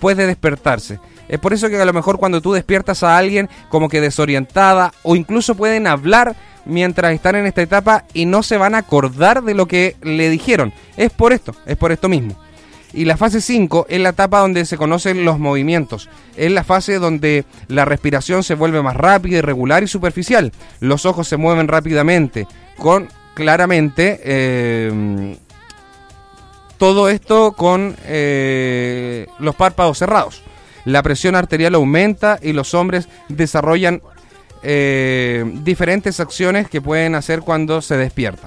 después de despertarse. Es por eso que a lo mejor cuando tú despiertas a alguien como que desorientada, o incluso pueden hablar mientras están en esta etapa y no se van a acordar de lo que le dijeron. Es por esto mismo. Y la fase 5 es la etapa donde se conocen los movimientos. Es la fase donde la respiración se vuelve más rápida, irregular y superficial. Los ojos se mueven rápidamente, con claramente todo esto con los párpados cerrados. La presión arterial aumenta y los hombres desarrollan diferentes acciones que pueden hacer cuando se despiertan.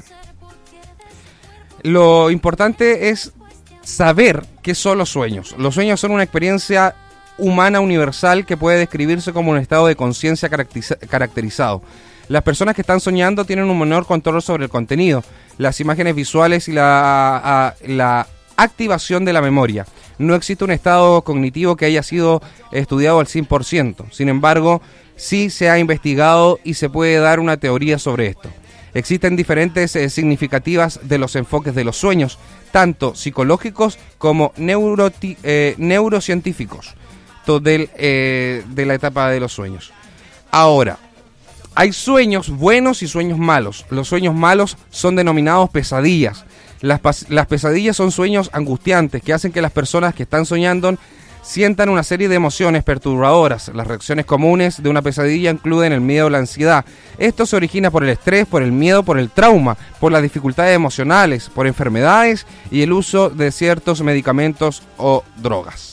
Lo importante es saber qué son los sueños. Los sueños son una experiencia humana universal que puede describirse como un estado de conciencia caracterizado. Las personas que están soñando tienen un menor control sobre el contenido, las imágenes visuales y la activación de la memoria. No existe un estado cognitivo que haya sido estudiado al 100%. Sin embargo, sí se ha investigado y se puede dar una teoría sobre esto. Existen diferentes significativas de los enfoques de los sueños, tanto psicológicos como neurocientíficos, de la etapa de los sueños. Ahora, hay sueños buenos y sueños malos. Los sueños malos son denominados pesadillas. Las pesadillas son sueños angustiantes que hacen que las personas que están soñando sientan una serie de emociones perturbadoras. Las reacciones comunes de una pesadilla incluyen el miedo o la ansiedad. Esto se origina por el estrés, por el miedo, por el trauma, por las dificultades emocionales, por enfermedades y el uso de ciertos medicamentos o drogas.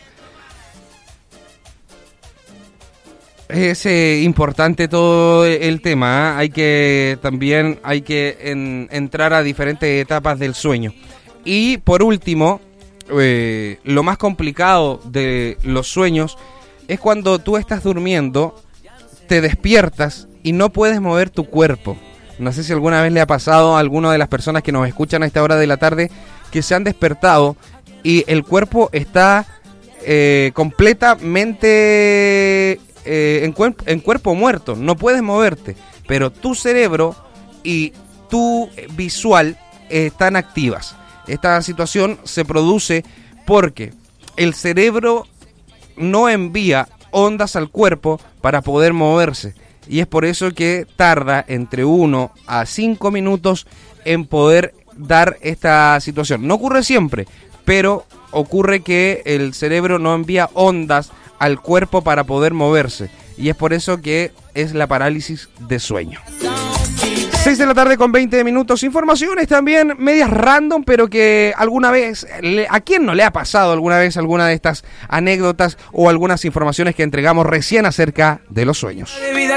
Es importante todo el tema, ¿eh? Hay que entrar a diferentes etapas del sueño. Y por último, lo más complicado de los sueños es cuando tú estás durmiendo, te despiertas y no puedes mover tu cuerpo. No sé si alguna vez le ha pasado a alguna de las personas que nos escuchan a esta hora de la tarde que se han despertado y el cuerpo está completamente en cuerpo muerto, no puedes moverte, pero tu cerebro y tu visual están activas. Esta situación se produce porque el cerebro no envía ondas al cuerpo para poder moverse. Y es por eso que tarda entre 1 a 5 minutos en poder dar esta situación. No ocurre siempre, pero ocurre que el cerebro no envía ondas al cuerpo para poder moverse. Y es por eso que es la parálisis de sueño. 6 de la tarde con 20 minutos. Informaciones también medias random, pero que alguna vez, ¿a quién no le ha pasado alguna vez alguna de estas anécdotas o algunas informaciones que entregamos recién acerca de los sueños?